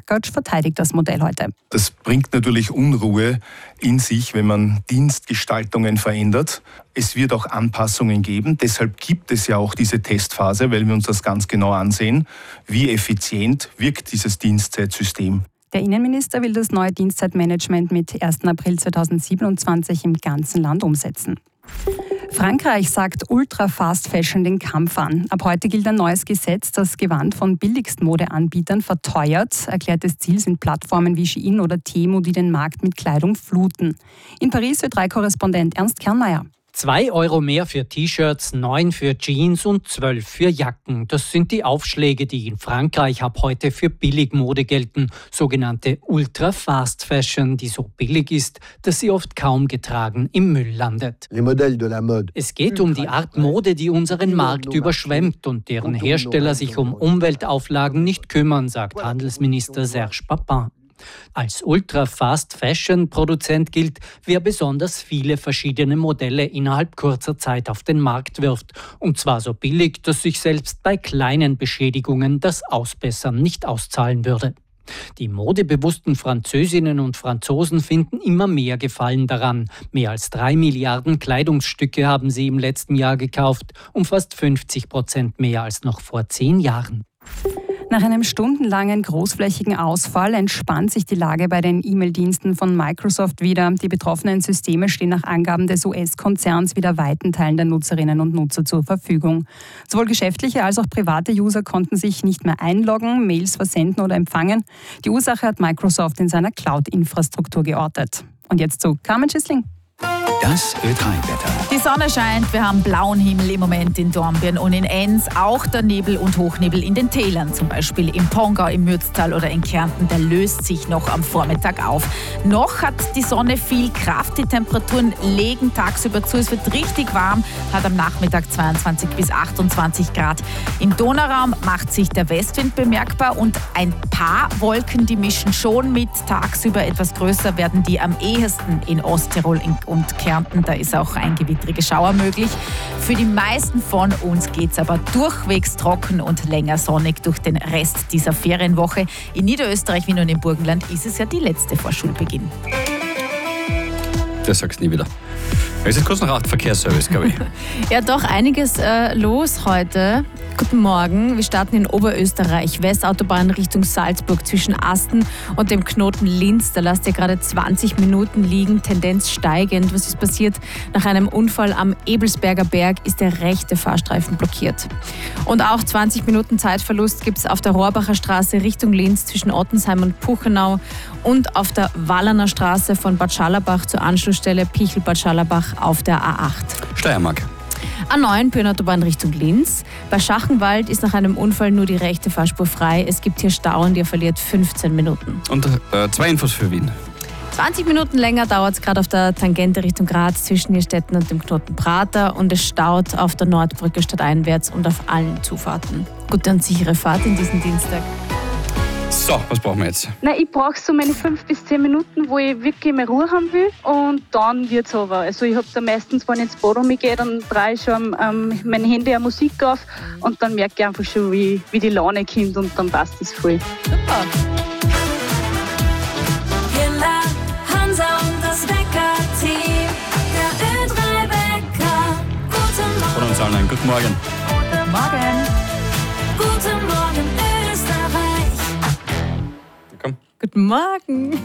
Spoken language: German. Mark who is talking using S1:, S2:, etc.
S1: Bakatsch verteidigt das Modell heute.
S2: Das bringt natürlich Unruhe in sich, wenn man Dienstgestaltungen verändert. Es wird auch Anpassungen geben. Deshalb gibt es ja auch diese Testphase, weil wir uns das ganz genau ansehen. Wie effizient wirkt dieses Dienstzeitsystem?
S1: Der Innenminister will das neue Dienstzeitmanagement mit 1. April 2027 im ganzen Land umsetzen. Frankreich sagt Ultra-Fast Fashion den Kampf an. Ab heute gilt ein neues Gesetz, das Gewand von Billigstmodeanbietern verteuert. Erklärtes Ziel sind Plattformen wie Shein oder Temu, die den Markt mit Kleidung fluten. In Paris Ö3-Korrespondent Ernst Kernmeier.
S3: 2 Euro mehr für T-Shirts, 9 für Jeans und 12 für Jacken. Das sind die Aufschläge, die in Frankreich ab heute für Billigmode gelten. Sogenannte Ultra-Fast Fashion, die so billig ist, dass sie oft kaum getragen im Müll landet. Es geht um die Art Mode, die unseren Markt überschwemmt und deren Hersteller sich um Umweltauflagen nicht kümmern, sagt Handelsminister Serge Papin. Als Ultra-Fast-Fashion-Produzent gilt, wer besonders viele verschiedene Modelle innerhalb kurzer Zeit auf den Markt wirft. Und zwar so billig, dass sich selbst bei kleinen Beschädigungen das Ausbessern nicht auszahlen würde. Die modebewussten Französinnen und Franzosen finden immer mehr Gefallen daran. Mehr als 3 Milliarden Kleidungsstücke haben sie im letzten Jahr gekauft, um fast 50% mehr als noch vor 10 Jahren.
S1: Nach einem stundenlangen großflächigen Ausfall entspannt sich die Lage bei den E-Mail-Diensten von Microsoft wieder. Die betroffenen Systeme stehen nach Angaben des US-Konzerns wieder weiten Teilen der Nutzerinnen und Nutzer zur Verfügung. Sowohl geschäftliche als auch private User konnten sich nicht mehr einloggen, Mails versenden oder empfangen. Die Ursache hat Microsoft in seiner Cloud-Infrastruktur geortet. Und jetzt zu Carmen Schissling.
S4: Das Ö3-Wetter.
S5: Die Sonne scheint, wir haben blauen Himmel im Moment in Dornbirn und in Enns, auch der Nebel und Hochnebel in den Tälern, zum Beispiel im Pongau, im Mürztal oder in Kärnten, der löst sich noch am Vormittag auf. Noch hat die Sonne viel Kraft, die Temperaturen legen tagsüber zu, es wird richtig warm, hat am Nachmittag 22 bis 28 Grad. Im Donauraum macht sich der Westwind bemerkbar und ein paar Wolken, die mischen schon mit, tagsüber etwas größer werden die am ehesten in Osttirol und Kärnten, da ist auch ein gewittriger Schauer möglich. Für die meisten von uns geht es aber durchwegs trocken und länger sonnig durch den Rest dieser Ferienwoche. In Niederösterreich, Wien und im Burgenland ist es ja die letzte vor Schulbeginn.
S4: Das sagst du nie wieder. Es ist kurz nach 8 Verkehrsservice, glaube ich.
S6: Ja, doch einiges los heute. Guten Morgen. Wir starten in Oberösterreich. Westautobahn Richtung Salzburg zwischen Asten und dem Knoten Linz. Da lasst ihr gerade 20 Minuten liegen, Tendenz steigend. Was ist passiert? Nach einem Unfall am Ebelsberger Berg ist der rechte Fahrstreifen blockiert. Und auch 20 Minuten Zeitverlust gibt es auf der Rohrbacher Straße Richtung Linz zwischen Ottensheim und Puchenau und auf der Wallerner Straße von Bad Scharlabach zur Anschlussstelle Pichel-Bad Scharlabach auf der A8.
S4: Steiermark.
S6: A9 Böhnautobahn Richtung Linz. Bei Schachenwald ist nach einem Unfall nur die rechte Fahrspur frei. Es gibt hier Stau und ihr verliert 15 Minuten.
S4: Und 2 Infos für Wien.
S6: 20 Minuten länger dauert es gerade auf der Tangente Richtung Graz zwischen Nierstetten und dem Knoten Prater und es staut auf der Nordbrücke stadteinwärts und auf allen Zufahrten. Gute und sichere Fahrt in diesen Dienstag.
S4: So, was brauchen wir jetzt?
S7: Ich brauche so meine 5 bis 10 Minuten, wo ich wirklich mehr Ruhe haben will und dann wird es aber. Also ich habe da meistens, wenn ich ins Bad gehe, dann drehe ich schon mein Handy an Musik auf und dann merke ich einfach schon, wie die Laune kommt und dann passt es voll.
S6: Super.
S8: Kinder, Hansa und das Wecker-Team, der Ö3-Wecker. Guten Morgen.
S4: Von uns allen, guten Morgen.
S7: Guten Morgen.
S8: Guten Morgen, Österreich.
S4: Komm.
S6: Guten Morgen.